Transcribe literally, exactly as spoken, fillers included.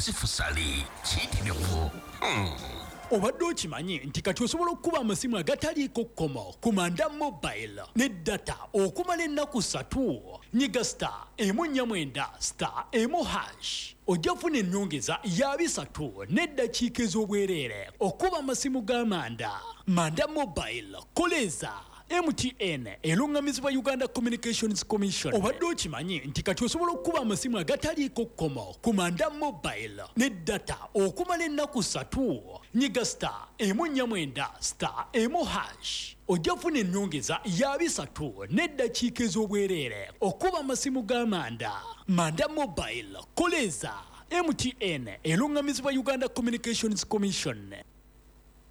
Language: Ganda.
sifusali kiyitirivu hmm. Obadde okimanyi nti kati osobola okukuba amasimu agataliiko kkomo ku Manda Mobile ne data okumala ennaku ssatu. Nyiga star emu nnya mwenda star emu hash ojja kufuna ennyongeza ya bisatu n'eddakiika ez'obwereere okuba amasimu ga Manda. Manda Mobile koleza M T N elungamizibwa Uganda Communications Commission. Obadde okimanyi nti kati osobola okukuba amasimu agataliiko kkomo ku Manda Mobile ne data okumala ennaku ssatu. Nyiga star emu nnya mwenda star emu hash ojja kufuna ennyongeza ya bisatu n'eddakiika ez'obwereere okuba amasimu ga Manda. Manda Mobile koleza M T N elungamizibwa Uganda Communications Commission.